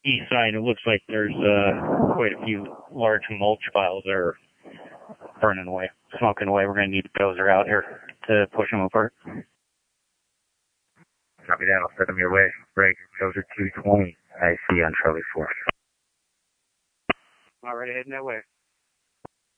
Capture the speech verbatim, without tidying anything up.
east side, it looks like there's uh, quite a few large mulch piles that are burning away, smoking away. We're going to need a dozer out here to push them apart. Copy that. I'll set them your way. Break. Dozer two twenty. I see on Charlie four. Already heading that way.